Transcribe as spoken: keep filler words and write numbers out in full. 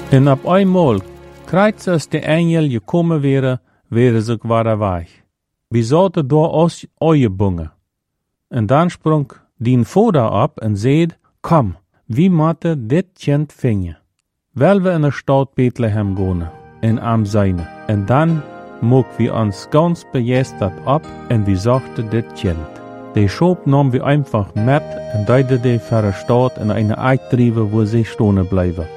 En op einmal, kreuz als de Engel gekommen wäre, wäre sie wieder weg. Wir sollten da aus eingebungen. En dan sprong die Vater op en zei, kom, wie moeten dit kind vingen. Wel we in de stad Bethlehem gaan, en am zijne. En dan mogen we ons ganz begeistert op en we zochten dit kind. Die Schop nahmen wir einfach mit und deuten die für die Stadt in eine Eid trieben, wo sie stehen bleiben.